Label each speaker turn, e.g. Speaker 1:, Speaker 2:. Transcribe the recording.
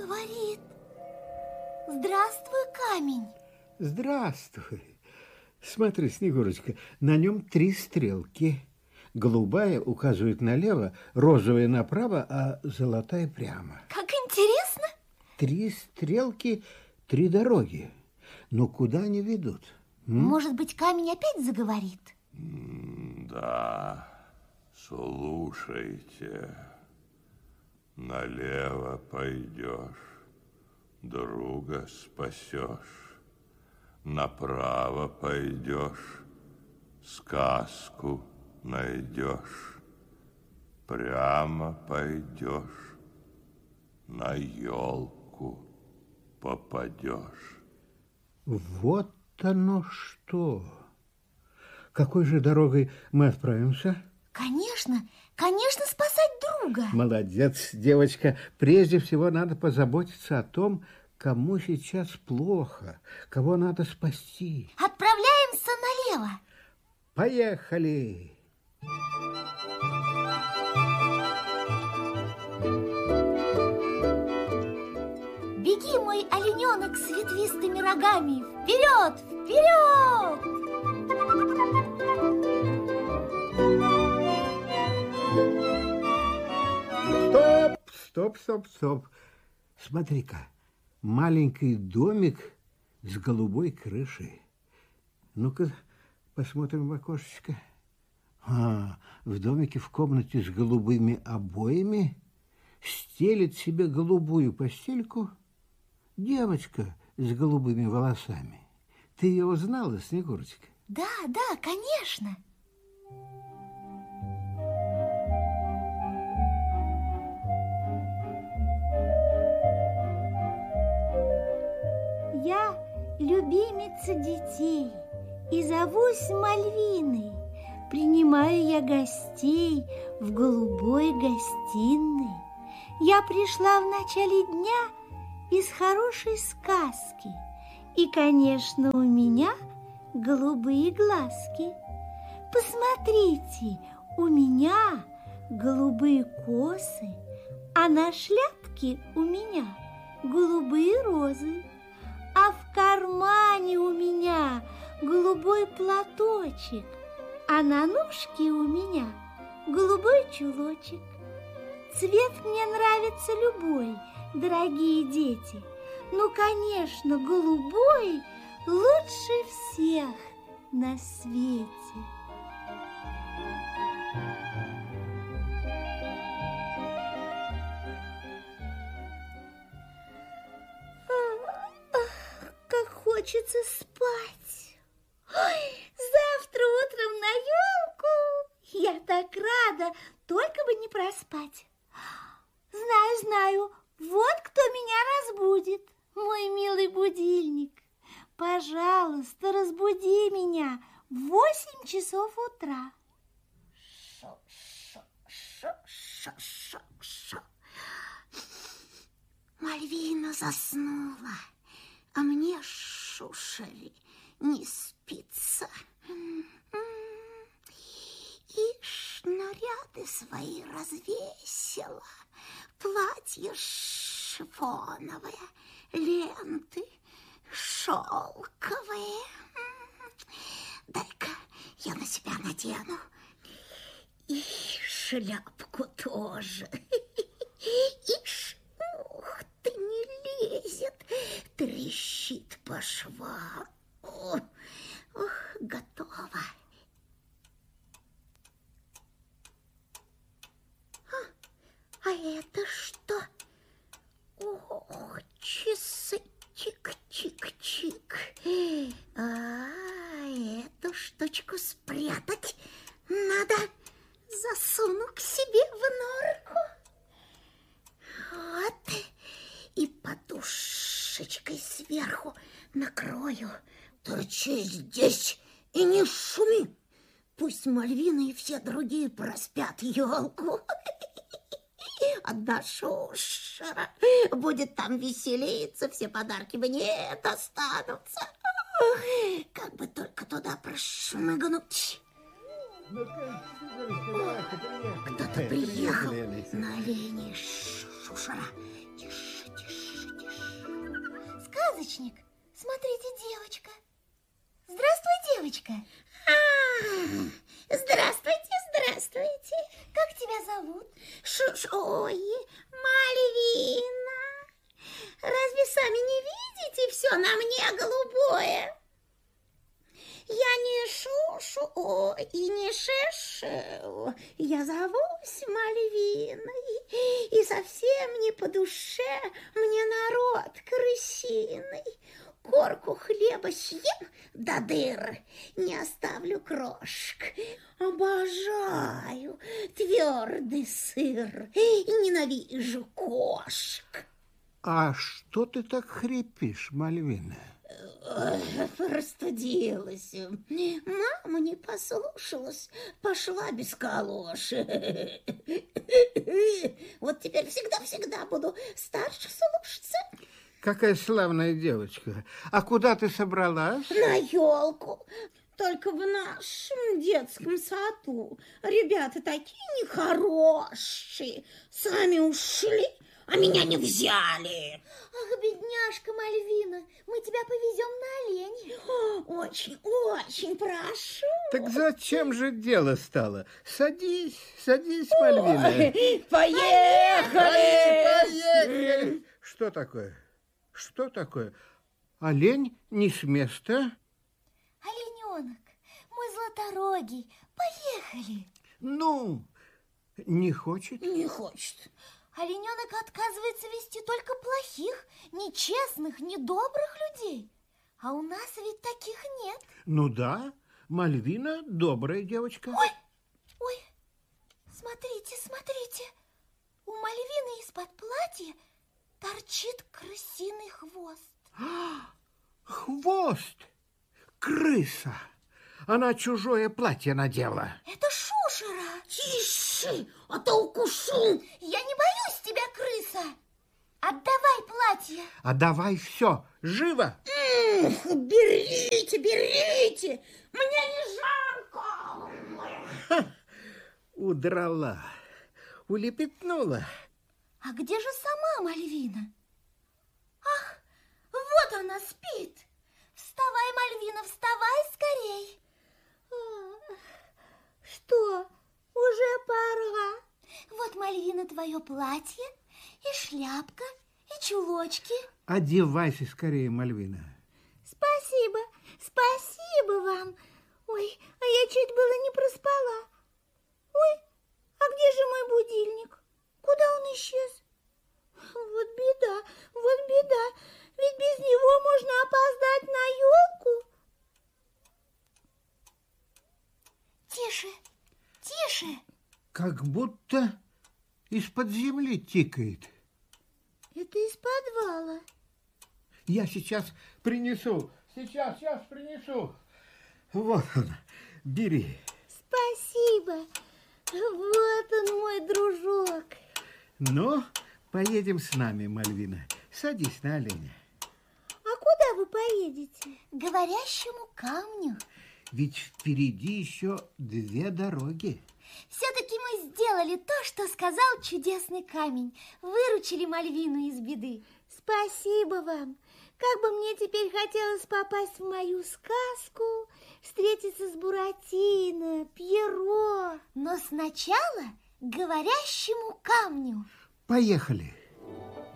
Speaker 1: говорит. Здравствуй, камень.
Speaker 2: Здравствуй. Смотри, Снегурочка, на нем 3 стрелки. Голубая указывает налево, розовая направо, а золотая прямо.
Speaker 1: Как интересно.
Speaker 2: 3 стрелки, 3 дороги. Но куда они ведут?
Speaker 1: Может быть, камень опять заговорит?
Speaker 3: Да, слушайте. Налево пойдешь, друга спасешь. Направо пойдешь, сказку найдешь. Прямо пойдешь, на елку попадешь.
Speaker 2: Вот оно что. Какой же дорогой мы отправимся?
Speaker 1: Конечно, спасать друга.
Speaker 2: Молодец, девочка. Прежде всего надо позаботиться о том, кому сейчас плохо, кого надо спасти.
Speaker 1: Отправляемся налево.
Speaker 2: Поехали!
Speaker 1: Беги, мой олененок с ветвистыми рогами. Вперед, вперед!
Speaker 2: Стоп. Смотри-ка, маленький домик с голубой крышей. Ну-ка, посмотрим в окошечко. В домике в комнате с голубыми обоями стелит себе голубую постельку девочка с голубыми волосами. Ты ее узнала, Снегурочка?
Speaker 1: Да, конечно. Я любимица детей и зовусь Мальвиной. Принимаю я гостей в голубой гостиной. Я пришла в начале дня из хорошей сказки. И, конечно, у меня голубые глазки. Посмотрите, у меня голубые косы, а на шляпке у меня голубые розы. А в кармане у меня голубой платочек, а на ножке у меня голубой чулочек. Цвет мне нравится любой, дорогие дети. Ну, конечно, голубой лучше всех на свете. Как хочется спать. Ой, завтра утром на елку. Я так рада, только бы не проспать. Знаю, вот кто меня разбудит, мой милый будильник. Пожалуйста, разбуди меня в 8 часов утра. Шо. Мальвина заснула, а мне, шушере, не спится. Ишь, наряды свои развесила, платье шифоновое, ленты шелковые. Дай-ка я на себя надену. И шляпку тоже. Ишь, ух ты, не лезет, трещит по швам. Ох, готово. А это что? Ох, часы, чик-чик-чик. Эту штучку спрятать надо. Засуну к себе в норку. Вот. И подушечкой сверху накрою. Торчи здесь и не шуми. Пусть Мальвина и все другие проспят елку. Одна шушера будет там веселиться, все подарки мне достанутся. Как бы только туда прошмыгнуть. Кто-то приехал на оленей, шушера. Тише. сказочник. Смотрите, девочка. Здравствуй, девочка. Здравствуйте, здравствуйте. Как тебя зовут? Ой, Мальвина. Разве сами не видите, все на мне голубое? Я не Шушу и не Шешу, я зовусь Мальвиной, и совсем не по душе мне народ крысиный. Корку хлеба съем до дыр, не оставлю крошек. Обожаю твердый сыр и ненавижу кошек.
Speaker 2: А что ты так хрипишь, Мальвина?
Speaker 1: Простудилась. Мама не послушалась, пошла без калоши. Вот теперь всегда-всегда буду старше слушаться.
Speaker 2: Какая славная девочка. А куда ты собралась?
Speaker 1: На елку. Только в нашем детском саду ребята такие нехорошие. Сами ушли, а меня не взяли. Ах, бедняжка Мальвина, мы тебя повезем на оленя. Очень, очень прошу.
Speaker 2: Так зачем же дело стало? Садись, Мальвина.
Speaker 1: Поехали!
Speaker 2: Что такое? Что такое? Олень не с места?
Speaker 1: Олененок, мой златорогий, поехали.
Speaker 2: Ну, не хочет?
Speaker 1: Не хочет. Олененок отказывается вести только плохих, нечестных, недобрых людей. А у нас ведь таких нет.
Speaker 2: Ну да, Мальвина добрая девочка.
Speaker 1: Ой, смотрите. У Мальвины из-под платья торчит крысиный хвост.
Speaker 2: Хвост! Крыса! Она чужое платье надела.
Speaker 1: Это Шушера. Тише, а то укушу. Я не боюсь тебя, крыса. Отдавай платье.
Speaker 2: Отдавай все, живо!
Speaker 1: Берите. Мне не жалко.
Speaker 2: Удрала, улепетнула.
Speaker 1: А где же сама Мальвина? Ах, вот она спит. Вставай, Мальвина, вставай скорей. Что, уже пора? Вот, Мальвина, твое платье и шляпка, и чулочки.
Speaker 2: Одевайся скорее, Мальвина.
Speaker 1: Спасибо вам. Ой, а я чуть было не проспала. Ой, а где же мой будильник? Куда он исчез? Вот беда. Ведь без него можно опоздать на елку. Тише.
Speaker 2: Как будто из-под земли тикает.
Speaker 1: Это из подвала.
Speaker 2: Я сейчас принесу. Сейчас принесу. Вот он, бери.
Speaker 1: Спасибо. Вот он, мой дружок.
Speaker 2: Ну, поедем с нами, Мальвина. Садись на оленя.
Speaker 1: А куда вы поедете? К говорящему камню.
Speaker 2: Ведь впереди еще 2 дороги.
Speaker 1: Все-таки мы сделали то, что сказал чудесный камень. Выручили Мальвину из беды. Спасибо вам. Как бы мне теперь хотелось попасть в мою сказку, встретиться с Буратино, Пьеро. Но сначала к говорящему камню.
Speaker 2: Поехали.